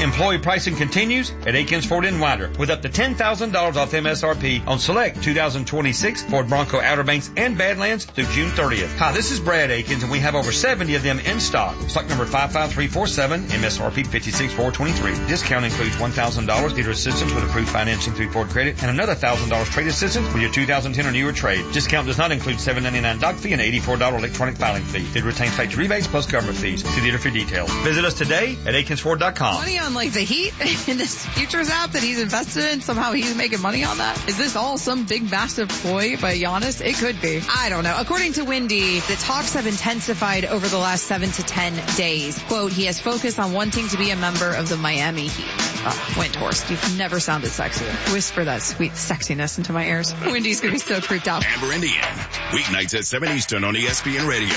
Employee pricing continues at Aikens Ford in Winder with up to $10,000 off MSRP on select 2026 Ford Bronco Outer Banks and Badlands through June 30th. Hi, this is Brad Aikens, and we have over 70 of them in stock. Stock number 55347, MSRP 56423. Discount includes $1,000 dealer assistance with approved financing through Ford Credit and another $1,000 trade assistance with your 2010 or newer trade. Discount does not include $7.99 doc fee and $84 electronic filing fee. It retains factory rebates plus government fees. See dealer for details. Visit us today at AikensFord.com. Money on like the Heat in this futures app that he's invested in. Somehow he's making money on that. Is this all some big massive ploy by Giannis? It could be. I don't know. According to Wendy, the talks have intensified over the last 7 to 10 days. Quote, he has focused on wanting to be a member of the Miami Heat. Windhorst, you've never sounded sexier. Whisper that sweet sexiness into my ears. Wendy's going to be so creeped out. Amber Indian, weeknights at 7 Eastern on ESPN Radio.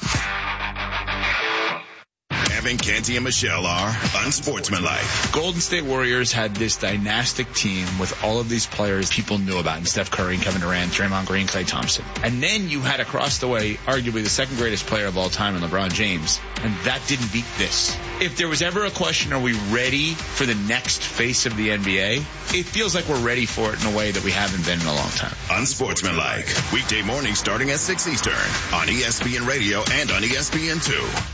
Evan, Canty, and Michelle are unsportsmanlike. Golden State Warriors had this dynastic team with all of these players people knew about, and Steph Curry, Kevin Durant, Draymond Green, Klay Thompson. And then you had across the way, arguably the second greatest player of all time in LeBron James, and that didn't beat this. If there was ever a question, are we ready for the next face of the NBA? It feels like we're ready for it in a way that we haven't been in a long time. Unsportsmanlike, weekday mornings starting at 6 Eastern on ESPN Radio and on ESPN2.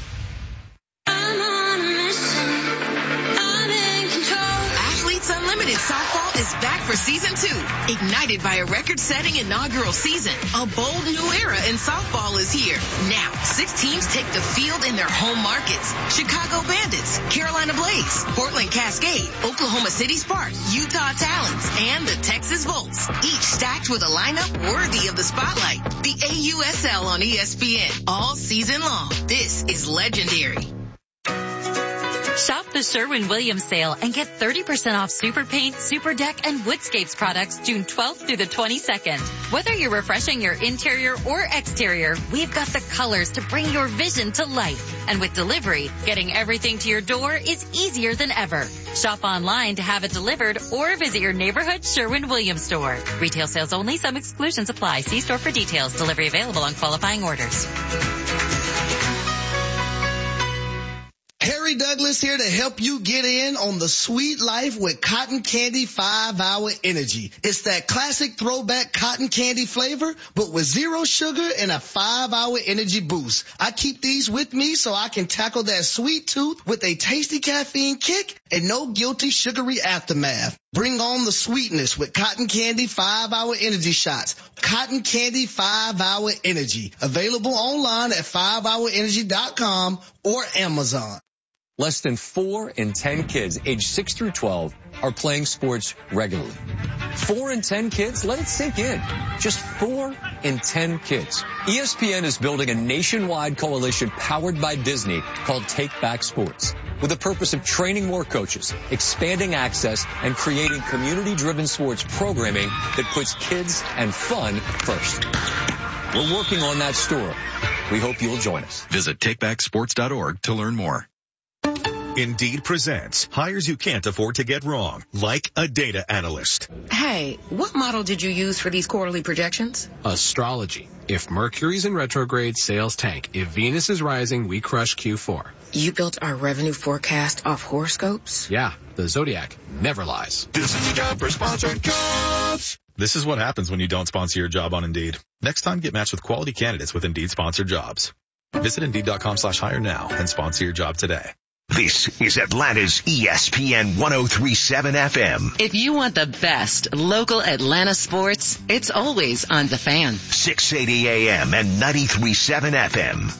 Unlimited Softball is back for Season 2. Ignited by a record-setting inaugural season, a bold new era in softball is here. Now, 6 teams take the field in their home markets. Chicago Bandits, Carolina Blaze, Portland Cascade, Oklahoma City Sparks, Utah Talons, and the Texas Volts. Each stacked with a lineup worthy of the spotlight. The AUSL on ESPN all season long. This is legendary. Shop the Sherwin-Williams sale and get 30% off Super Paint, Super Deck, and Woodscapes products June 12th through the 22nd. Whether you're refreshing your interior or exterior, we've got the colors to bring your vision to life. And with delivery, getting everything to your door is easier than ever. Shop online to have it delivered or visit your neighborhood Sherwin-Williams store. Retail sales only. Some exclusions apply. See store for details. Delivery available on qualifying orders. Harry Douglas here to help you get in on the sweet life with Cotton Candy 5-Hour Energy. It's that classic throwback cotton candy flavor, but with 0 sugar and a 5-hour energy boost. I keep these with me so I can tackle that sweet tooth with a tasty caffeine kick and no guilty sugary aftermath. Bring on the sweetness with Cotton Candy 5-Hour Energy Shots. Cotton Candy 5-Hour Energy. Available online at 5hourenergy.com or Amazon. Less than 4 in 10 kids aged 6 through 12 are playing sports regularly. 4 in 10 kids? Let it sink in. Just 4 in 10 kids. ESPN is building a nationwide coalition powered by Disney called Take Back Sports, with the purpose of training more coaches, expanding access, and creating community-driven sports programming that puts kids and fun first. We're working on that story. We hope you'll join us. Visit takebacksports.org to learn more. Indeed presents hires you can't afford to get wrong, like a data analyst. Hey, what model did you use for these quarterly projections? Astrology. If Mercury's in retrograde, sales tank. If Venus is rising, we crush Q4. You built our revenue forecast off horoscopes? Yeah, the Zodiac never lies. This is the job for sponsored jobs. This is what happens when you don't sponsor your job on Indeed. Next time, get matched with quality candidates with Indeed sponsored jobs. Visit Indeed.com/hire now and sponsor your job today. This is Atlanta's ESPN 103.7 FM. If you want the best local Atlanta sports, it's always on The Fan. 680 AM and 93.7 FM.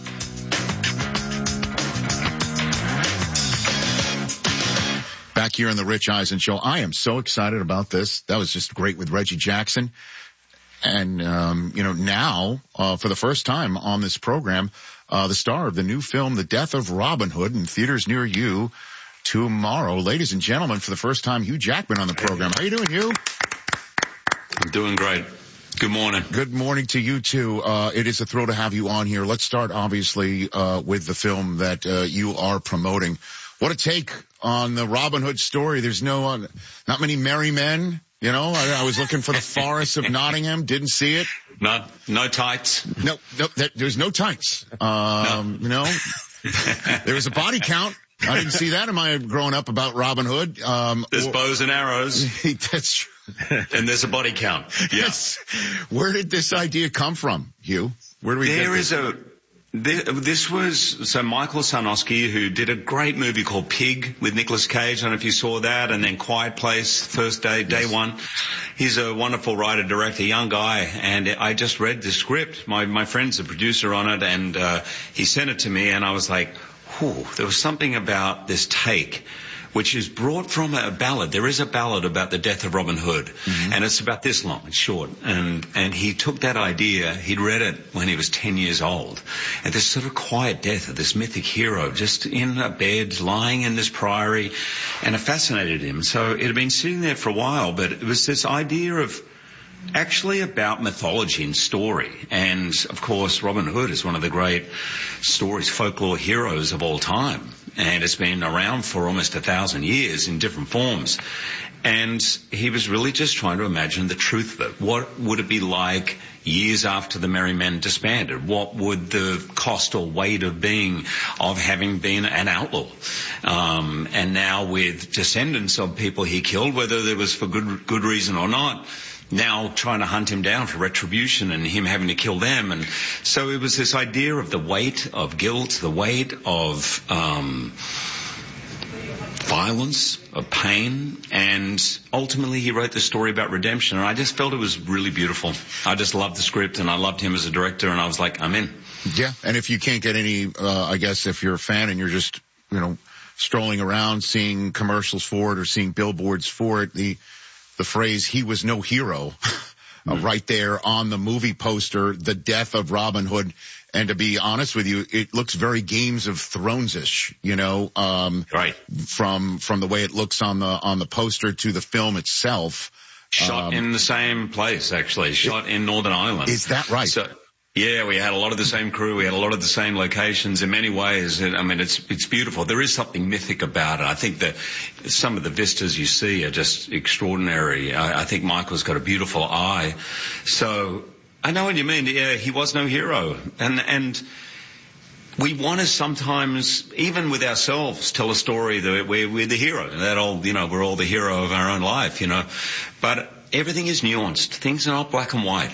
Back here on the Rich Eisen Show. I am so excited about this. That was just great with Reggie Jackson. And, now, for the first time on this program, the star of the new film, The Death of Robin Hood, in theaters near you tomorrow. Ladies and gentlemen, for the first time, Hugh Jackman on the program. How you doing, Hugh? I'm doing great. Good morning. Good morning to you, too. It is a thrill to have you on here. Let's start, obviously, with the film that you are promoting. What a take on the Robin Hood story. There's not many merry men. You know, I was looking for the Forest of Nottingham, didn't see it. No tights. No, there's no tights. No. There was a body count, I didn't see that in my growing up about Robin Hood. There's bows and arrows. That's true. And there's a body count. Yes. Where did this idea come from, Hugh? Where do we get this? This was Michael Sarnowski, who did a great movie called Pig with Nicolas Cage. I don't know if you saw that. And then Quiet Place, first day, day one. He's a wonderful writer, director, young guy. And I just read the script. My friend's a producer on it, and he sent it to me, and I was like, whew, there was something about this take which is brought from a ballad. There is a ballad about the death of Robin Hood, and it's about this long, it's short. And he took that idea, he'd read it when he was 10 years old, and this sort of quiet death of this mythic hero just in a bed, lying in this priory, and it fascinated him. So it had been sitting there for a while, but it was this idea of actually about mythology and story. And, of course, Robin Hood is one of the great stories, folklore heroes of all time. And it's been around for almost 1,000 years in different forms. And he was really just trying to imagine the truth of it. What would it be like years after the Merry Men disbanded? What would the cost or weight of having been an outlaw? And now with descendants of people he killed, whether there was for good reason or not, now trying to hunt him down for retribution and him having to kill them. And so it was this idea of the weight of guilt, the weight of violence, of pain, and ultimately he wrote the story about redemption. And I just felt it was really beautiful. I just loved the script, and I loved him as a director, and I was like, I'm in. Yeah, and if you can't get any, I guess if you're a fan and you're just, strolling around seeing commercials for it or seeing billboards for it, the phrase, he was no hero, right there on the movie poster, the death of Robin Hood. And to be honest with you, it looks very Games of Thrones-ish, right. From the way it looks on the poster to the film itself. Shot in the same place, actually, shot in Northern Ireland. Is that right? So, yeah, we had a lot of the same crew. We had a lot of the same locations in many ways. It's beautiful. There is something mythic about it. I think that some of the vistas you see are just extraordinary. I think Michael's got a beautiful eye. So I know what you mean. Yeah, he was no hero. And we want to sometimes, even with ourselves, tell a story that we're the hero. That all, we're all the hero of our own life, But everything is nuanced. Things are not black and white.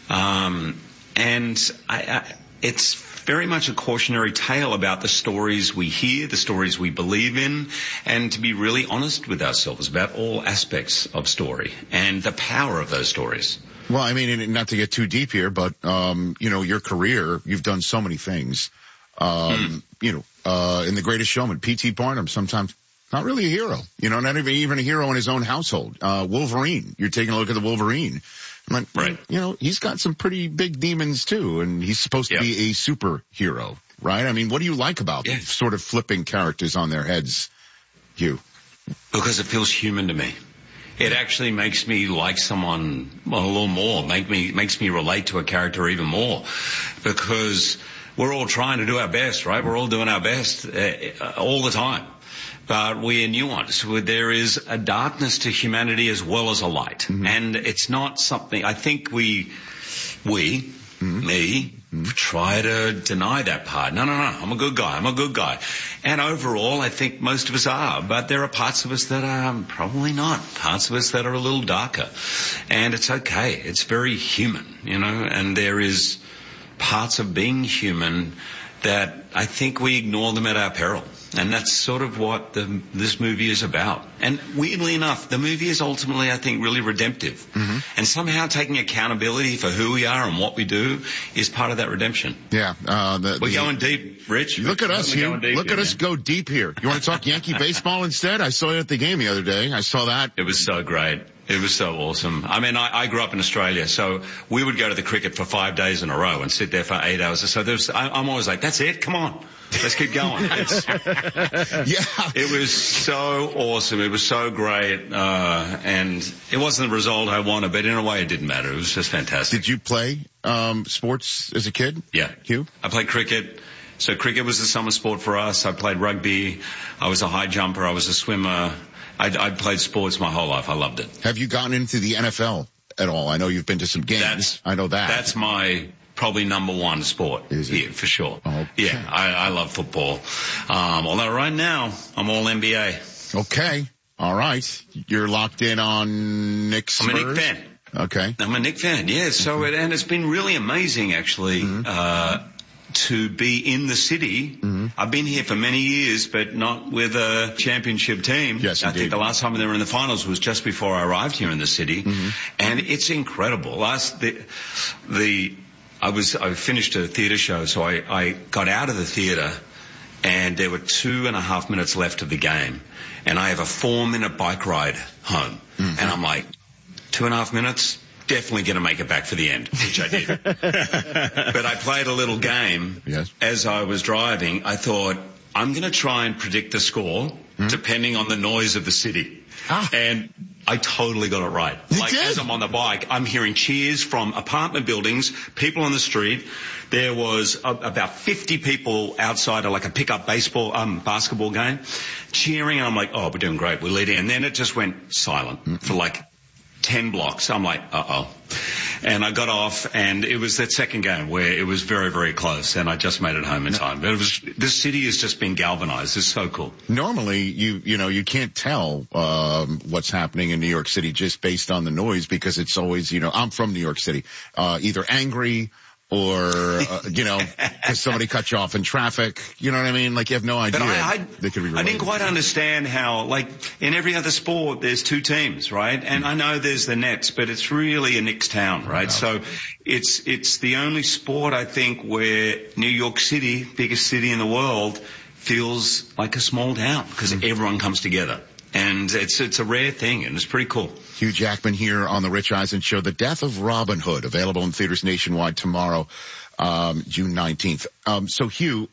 And it's very much a cautionary tale about the stories we hear, the stories we believe in, and to be really honest with ourselves about all aspects of story and the power of those stories. Well, not to get too deep here, but, your career, you've done so many things. In The Greatest Showman, P.T. Barnum, sometimes not really a hero, not even a hero in his own household. Wolverine, you're taking a look at the Wolverine. Right. He's got some pretty big demons too, and he's supposed to be a superhero, right? What do you like about sort of flipping characters on their heads, Hugh? Because it feels human to me. It actually makes me like someone a little more, makes me relate to a character even more, because we're all trying to do our best, right? We're all doing our best all the time. But we are nuanced. There is a darkness to humanity as well as a light. Mm-hmm. And it's not something, I think me, try to deny that part. No, I'm a good guy. And overall, I think most of us are. But there are parts of us that are probably not. Parts of us that are a little darker. And it's okay. It's very human, and there is parts of being human that I think we ignore them at our peril. And that's sort of what this movie is about. And weirdly enough, the movie is ultimately, I think, really redemptive. Mm-hmm. And somehow taking accountability for who we are and what we do is part of that redemption. Yeah. We're going deep, Rich. Look at us, Hugh. Look at us go deep here. You want to talk Yankee baseball instead? I saw you at the game the other day. I saw that. It was so great. It was so awesome. I grew up in Australia, so we would go to the cricket for 5 days in a row and sit there for 8 hours. So I'm always like, that's it? Come on. Let's keep going. It was so awesome. It was so great. And it wasn't the result I wanted, but in a way it didn't matter. It was just fantastic. Did you play sports as a kid? Yeah. Hugh? I played cricket. So cricket was the summer sport for us. I played rugby. I was a high jumper. I was a swimmer. I played sports my whole life. I loved it. Have you gotten into the NFL at all? I know you've been to some games. I know that. That's my probably number one sport here for sure. Okay. Yeah, I love football. Although right now I'm all NBA. Okay. All right. You're locked in on Knicks. I'm a Knicks fan. Okay. I'm a Knicks fan. Yeah. So and it's been really amazing actually. To be in the city. I've been here for many years, but not with a championship team. Yes, I think the last time they were in the finals was just before I arrived here in the city. And it's incredible. I finished a theater show, so I got out of the theater and there were 2.5 minutes left of the game. And I have a 4-minute bike ride home. And I'm like, 2.5 minutes? Definitely going to make it back for the end, which I did. But I played a little game. Yes. As I was driving. I thought, I'm going to try and predict the score depending on the noise of the city. And I totally got it right. As I'm on the bike, I'm hearing cheers from apartment buildings, people on the street. There was about 50 people outside of like a pickup basketball game cheering. And I'm like, oh, we're doing great. We're leading. And then it just went silent for like 10 blocks. I'm like, uh-oh. And I got off, and it was that second game where it was very, very close, and I just made it home in time. But this city has just been galvanized. It's so cool. Normally, you can't tell what's happening in New York City just based on the noise, because it's always, I'm from New York City, either angry or, because somebody cut you off in traffic. You know what I mean? Like, you have no idea. They could be related. I didn't quite understand how, like, in every other sport, there's two teams, right? And I know there's the Nets, but it's really a Knicks town, right? So it's the only sport, I think, where New York City, biggest city in the world, feels like a small town because everyone comes together. And it's a rare thing, and it's pretty cool. Hugh Jackman here on The Rich Eisen Show. The Death of Robin Hood, available in theaters nationwide tomorrow, June 19th. So Hugh,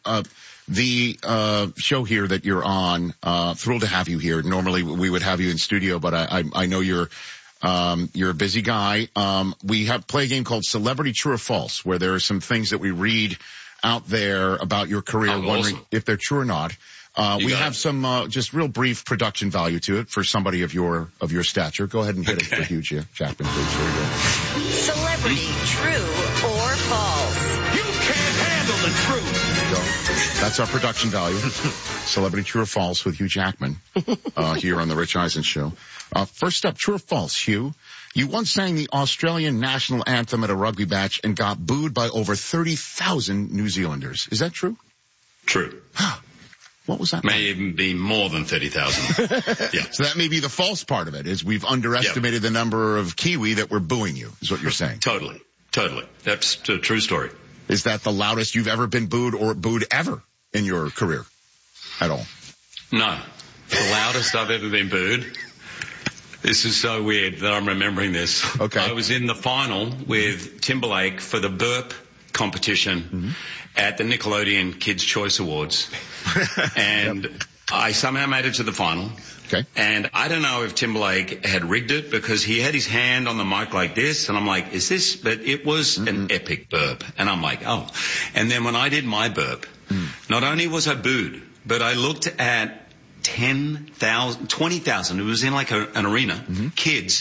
the show here that you're on, thrilled to have you here. Normally we would have you in studio, but I know you're a busy guy. We play a game called Celebrity True or False, where there are some things that we read out there about your career, wondering if they're true or not. We have some just real brief production value to it for somebody of your stature. Go ahead and hit it for Hugh Jackman, please. Here we go. Celebrity True or False? You can't handle the truth. There you go. That's our production value. Celebrity True or False with Hugh Jackman here on The Rich Eisen Show. First up, true or false, Hugh? You once sang the Australian national anthem at a rugby match and got booed by over 30,000 New Zealanders. Is that true? True. What was that? May even be more than 30,000. Yeah. So that may be the false part of it, is we've underestimated the number of Kiwi that were booing you, is what you're saying. Totally. That's a true story. Is that the loudest you've ever been booed or booed ever in your career at all? No. The loudest I've ever been booed. This is so weird that I'm remembering this. Okay. I was in the final with Timberlake for the burp competition at the Nickelodeon Kids' Choice Awards. And I somehow made it to the final. Okay. And I don't know if Timberlake had rigged it because he had his hand on the mic like this. And I'm like, is this? But it was an epic burp. And I'm like, oh. And then when I did my burp, not only was I booed, but I looked at 10,000, 20,000. It was in like an arena. Kids.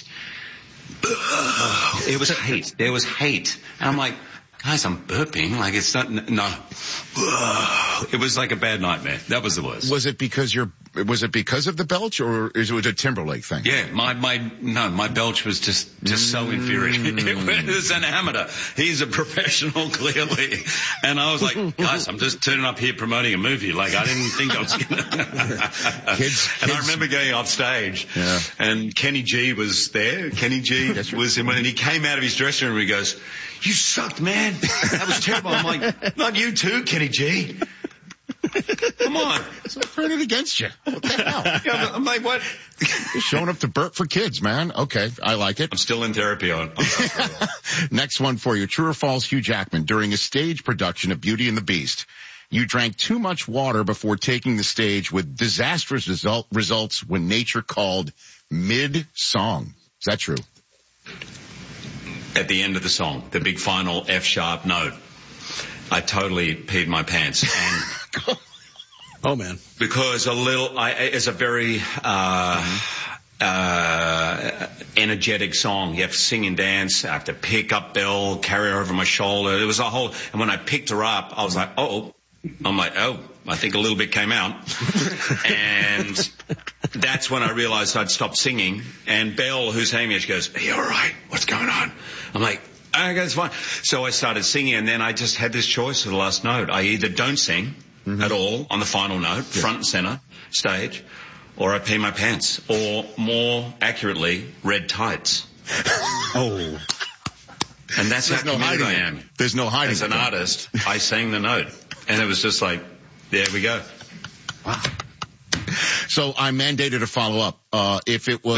It was hate. There was hate. And I'm like, guys, I'm burping. Like, it's not, no. It was like a bad nightmare. That was the worst. Was it because of the belch, or is it a Timberlake thing? Yeah, my belch was just so infuriating. It was an amateur. He's a professional, clearly. And I was like, guys, I'm just turning up here promoting a movie. Like, I didn't think I was gonna. Kids. I remember going off stage, and Kenny G was there. Kenny G was him, and he came out of his dressing room and he goes, "You sucked, man. That was terrible." I'm like, "Not you too, Kenny G. Come on." So turn it against you. What the hell? Yeah, I'm like, what? You're showing up to burp for kids, man. Okay, I like it. I'm still in therapy on Next one for you. True or false, Hugh Jackman, during a stage production of Beauty and the Beast, you drank too much water before taking the stage with disastrous results when nature called mid-song. Is that true? At the end of the song, the big final F sharp note, I totally peed my pants. And oh man. Because it's a very, energetic song. You have to sing and dance. I have to pick up Belle, carry her over my shoulder. It was a whole, and when I picked her up, I was like, oh, I think a little bit came out. And that's when I realized I'd stopped singing. And Belle, who's hanging me, she goes, are you all right? What's going on? I'm like, okay, it's fine. So I started singing, and then I just had this choice for the last note. I either don't sing at all on the final note, front and center, stage, or I pee my pants, or more accurately, red tights. Oh. And that's how committed I am. There's no hiding. As an artist, I sang the note. And it was just like, there we go. Wow. So I mandated a follow up. If it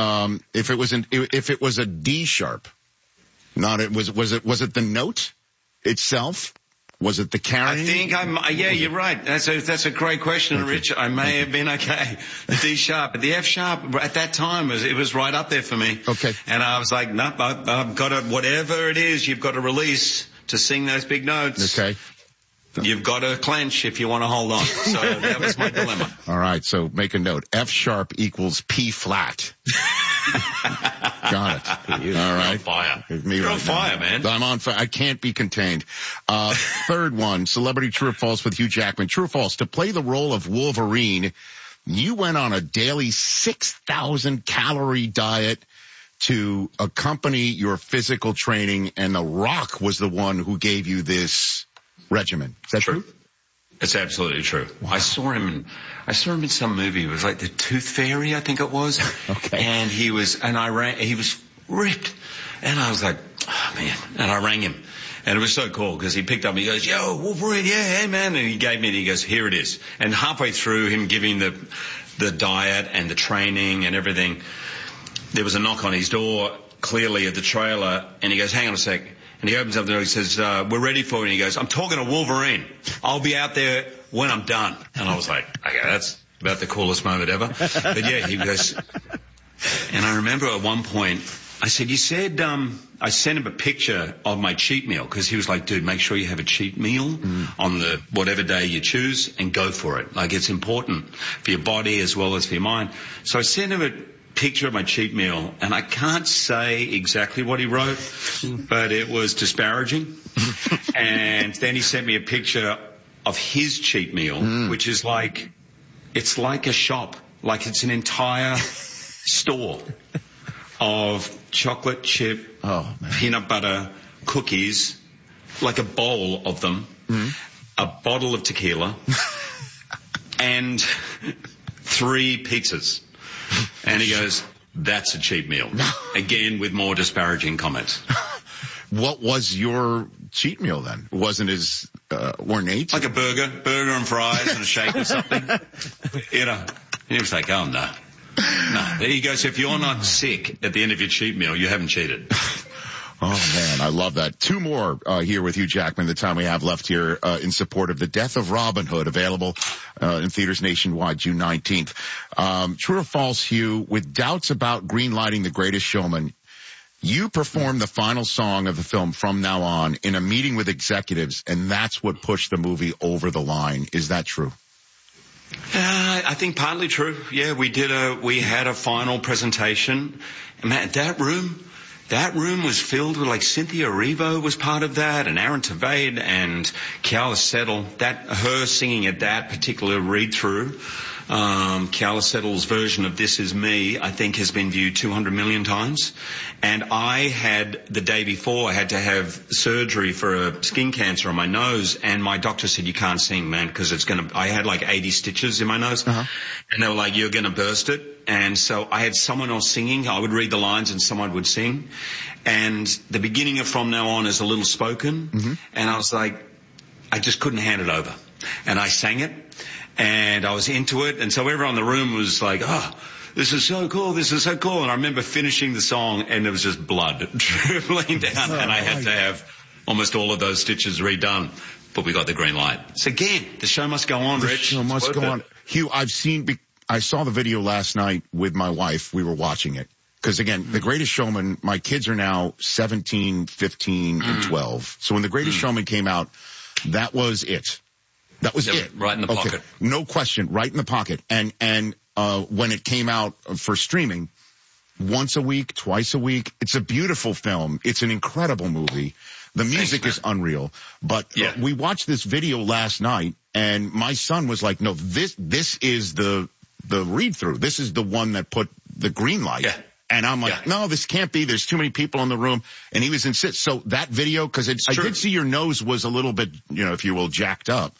was a D sharp, was it the note itself? Was it the carrying? I think you're right. That's a great question, Rich. I may have been okay. The D sharp, but the F sharp at that time it was right up there for me. Okay. And I was like, nope, I've got to, whatever it is, you've got to release to sing those big notes. Okay. You've got to clench if you want to hold on. So that was my dilemma. All right. So make a note. F sharp equals P flat. Got it. All right. You're on fire. You're on fire, man. I'm on fire. I can't be contained. Third one, celebrity true or false with Hugh Jackman. True or false? To play the role of Wolverine, you went on a daily 6,000 calorie diet to accompany your physical training, and The Rock was the one who gave you this regimen. Is that true? It's absolutely true. Wow. I saw him in some movie. It was like The Tooth Fairy, I think it was. Okay. And he was ripped. And I was like, oh man. And I rang him. And it was so cool because he picked up and he goes, yo, Wolverine, yeah, hey man. And he gave me, and he goes, here it is. And halfway through him giving the diet and the training and everything, there was a knock on his door, clearly at the trailer. And he goes, hang on a sec. And he opens up the door, he says, we're ready for it. And he goes, I'm talking to Wolverine. I'll be out there when I'm done. And I was like, okay, that's about the coolest moment ever. But yeah, he goes, and I remember at one point, I said, you said, I sent him a picture of my cheat meal, because he was like, dude, make sure you have a cheat meal on the whatever day you choose and go for it. Like, it's important for your body as well as for your mind. So I sent him a picture of my cheat meal, and I can't say exactly what he wrote, but it was disparaging. And then he sent me a picture of his cheat meal, which is like, it's like a shop, like it's an entire store of chocolate chip, peanut butter cookies, like a bowl of them, a bottle of tequila, and 3 pizzas. And he goes, that's a cheap meal. Again, with more disparaging comments. What was your cheat meal then? Wasn't as ornate? Like a burger and fries and a shake or something. You know. And he was like, oh, no. No. He goes, if you're not sick at the end of your cheat meal, you haven't cheated. Oh, man, I love that. 2 more here with Hugh Jackman, the time we have left here, in support of The Death of Robin Hood, available in theaters nationwide June 19th. True or false, Hugh, with doubts about greenlighting The Greatest Showman, you performed the final song of the film From Now On in a meeting with executives, and that's what pushed the movie over the line. Is that true? I think partly true. Yeah, we had a final presentation. And man, that room was filled with, like, Cynthia Erivo was part of that, and Aaron Tveit and Keala Settle. Her singing at that particular read-through, Keala Settle's version of This Is Me, I think has been viewed 200 million times. And the day before, I had to have surgery for a skin cancer on my nose, and my doctor said, you can't sing, man, because I had like 80 stitches in my nose. And they were like, you're going to burst it. And so I had someone else singing. I would read the lines and someone would sing. And the beginning of From Now On is a little spoken. And I was like, I just couldn't hand it over. And I sang it, and I was into it. And so everyone in the room was like, oh, this is so cool. This is so cool. And I remember finishing the song, and there was just blood dribbling down. And I had to have almost all of those stitches redone. But we got the green light. So again, the show must go on, Rich. The show must go on. Hugh, I saw the video last night with my wife. We were watching it. Because again, The Greatest Showman, my kids are now 17, 15, and 12. So when The Greatest Showman came out, that was it. That was it. Right in the pocket. No question. Right in the pocket. And when it came out for streaming. Once a week, twice a week. It's a beautiful film. It's an incredible movie. The music is unreal. But we watched this video last night, and my son was like, no, this is the read-through. This is the one that put the green light. Yeah. And I'm like, no, this can't be. There's too many people in the room. And he was so that video, because I did see your nose was a little bit, if you will, jacked up.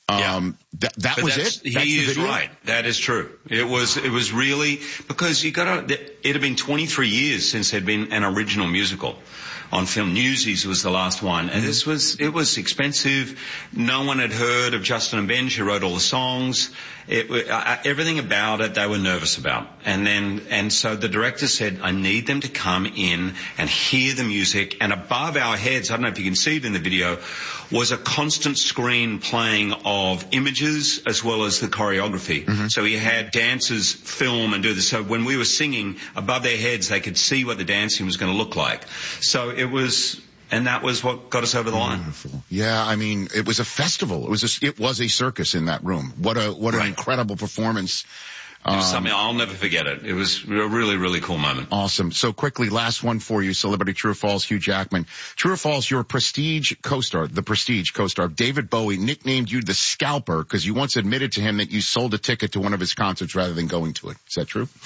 That was it? He is right. That is true. It was really, because it had been 23 years since there'd been an original musical on film. Newsies was the last one. And it was expensive. No one had heard of Justin and Benj, who wrote all the songs. Everything about it, they were nervous about. And so the director said, I need them to come in and hear the music. And above our heads, I don't know if you can see it in the video, was a constant screen playing of images as well as the choreography. Mm-hmm. So he had dancers film and do this. So when we were singing, above their heads, they could see what the dancing was going to look like. So it was, and that was what got us over the line. Wonderful. Yeah, I mean, it was a festival. It was a circus in that room. What an incredible performance. It was something I'll never forget it. It was a really, really cool moment. Awesome. So quickly, last one for you, Celebrity True or False, Hugh Jackman. True or false, your Prestige co-star, the Prestige co-star, David Bowie, nicknamed you the Scalper because you once admitted to him that you sold a ticket to one of his concerts rather than going to it. Is that true?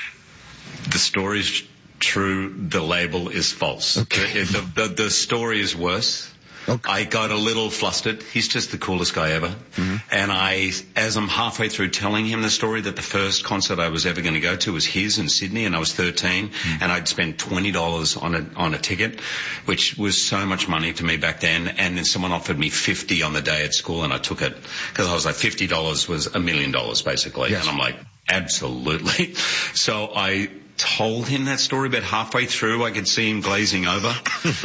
The story's true. The label is false. Okay. The story is worse. Okay. I got a little flustered. He's just the coolest guy ever. Mm-hmm. And as I'm halfway through telling him the story, that the first concert I was ever going to go to was his in Sydney, and I was 13, and I'd spent $20 on a ticket, which was so much money to me back then. And then someone offered me $50 on the day at school, and I took it because I was like, $50 was $1 million basically. Yes. And I'm like, absolutely. So I told him that story, but halfway through I could see him glazing over.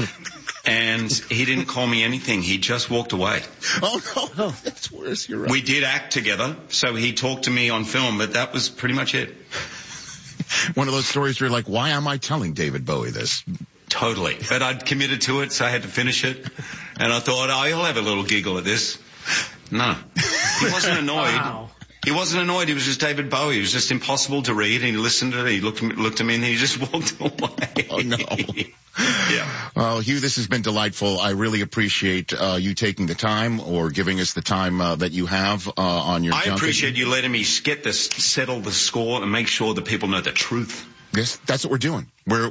And he didn't call me anything. He just walked away. Oh, no. That's worse. You're right. We did act together, so he talked to me on film, but that was pretty much it. One of those stories where you're like, why am I telling David Bowie this? Totally. But I'd committed to it, so I had to finish it. And I thought, he'll have a little giggle at this. No. He wasn't annoyed. Wow. He wasn't annoyed. He was just David Bowie. It was just impossible to read. And he listened to it. He looked at me and he just walked away. Oh, no. Yeah. Well, Hugh, this has been delightful. I really appreciate you taking the time or giving us the time that you have on your junket. I appreciate you letting me settle the score and make sure that people know the truth. Yes, that's what we're doing.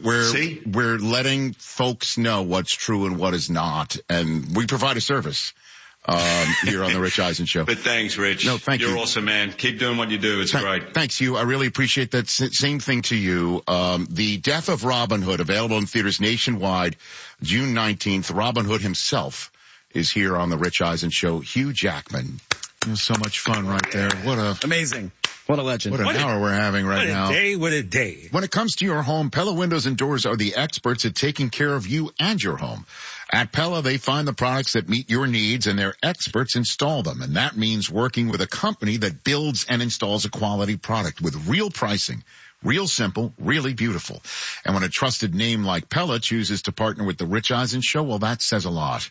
We're letting folks know what's true and what is not, and we provide a service. Here on the Rich Eisen Show. But thanks, Rich. No, thank you. You're awesome, man. Keep doing what you do. It's great. Thanks, Hugh. I really appreciate that. Same thing to you. The Death of Robin Hood, available in theaters nationwide, June 19th. Robin Hood himself is here on the Rich Eisen Show. Hugh Jackman. It was so much fun right there. Amazing. What a legend. What an hour we're having right now. What a day. When it comes to your home, Pella Windows and Doors are the experts at taking care of you and your home. At Pella, they find the products that meet your needs and their experts install them. And that means working with a company that builds and installs a quality product with real pricing. Real simple, really beautiful. And when a trusted name like Pella chooses to partner with the Rich Eisen Show, well, that says a lot.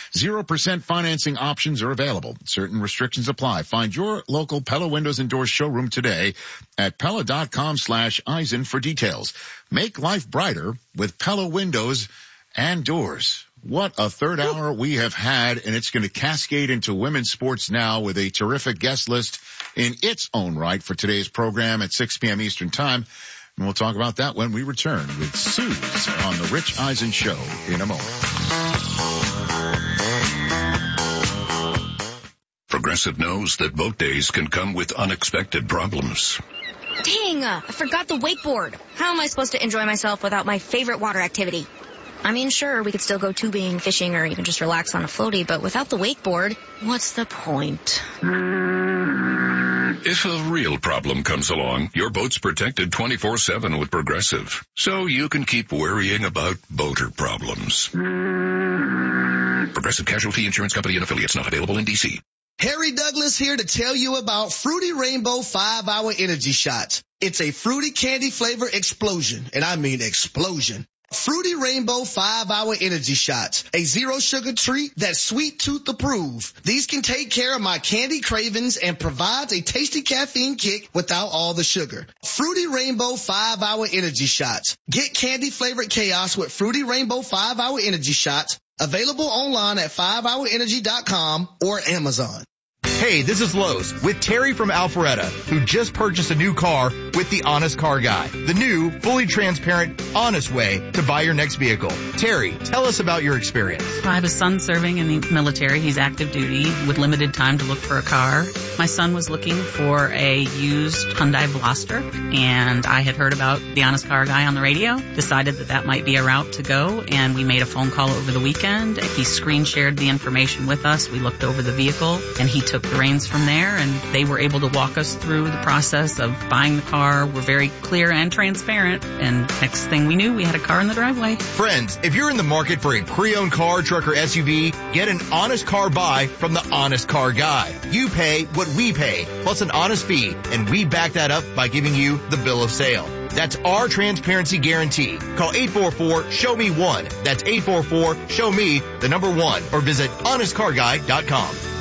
0% financing options are available. Certain restrictions apply. Find your local Pella Windows and Doors showroom today at Pella.com/Eisen for details. Make life brighter with Pella Windows and Doors. What a third hour we have had, and it's going to cascade into women's sports now with a terrific guest list in its own right for today's program at 6 p.m. Eastern Time. And we'll talk about that when we return with Suze on the Rich Eisen Show in a moment. Progressive knows that boat days can come with unexpected problems. Dang, I forgot the wakeboard. How am I supposed to enjoy myself without my favorite water activity? I mean, sure, we could still go tubing, fishing, or even just relax on a floaty, but without the wakeboard, what's the point? If a real problem comes along, your boat's protected 24/7 with Progressive, so you can keep worrying about boater problems. Progressive Casualty Insurance Company and affiliates, not available in D.C. Harry Douglas here to tell you about Fruity Rainbow 5-Hour Energy Shots. It's a fruity candy flavor explosion, and I mean explosion. Fruity Rainbow 5-Hour Energy Shots, a zero sugar treat that's sweet tooth approved. These can take care of my candy cravings and provides a tasty caffeine kick without all the sugar. Fruity Rainbow 5-Hour Energy Shots. Get candy flavored chaos with Fruity Rainbow 5-Hour Energy Shots. Available online at 5hourenergy.com or Amazon. Hey, this is Lowe's with Terry from Alpharetta, who just purchased a new car with the Honest Car Guy. The new, fully transparent, honest way to buy your next vehicle. Terry, tell us about your experience. I have a son serving in the military. He's active duty with limited time to look for a car. My son was looking for a used Hyundai Blaster, and I had heard about the Honest Car Guy on the radio, decided that might be a route to go, and we made a phone call over the weekend. He screen shared the information with us. We looked over the vehicle, and he took the reins from there, and they were able to walk us through the process of buying the car. We're very clear and transparent, and next thing we knew, we had a car in the driveway. Friends, if you're in the market for a pre-owned car, truck, or SUV, get an honest car buy from the Honest Car Guy. You pay what we pay, plus an honest fee, and we back that up by giving you the bill of sale. That's our transparency guarantee. Call 844-SHOW-ME-1. That's 844-SHOW-ME, the number 1, or visit honestcarguy.com.